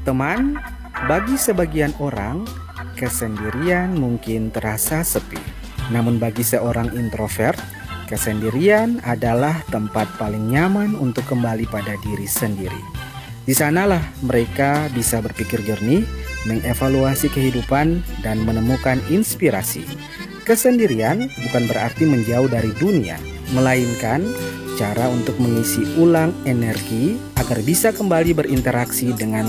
Teman-teman, bagi sebagian orang, kesendirian mungkin terasa sepi. Namun bagi seorang introvert, kesendirian adalah tempat paling nyaman untuk kembali pada diri sendiri. Di sanalah mereka bisa berpikir jernih, mengevaluasi kehidupan, dan menemukan inspirasi. Kesendirian bukan berarti menjauh dari dunia, melainkan cara untuk mengisi ulang energi agar bisa kembali berinteraksi dengan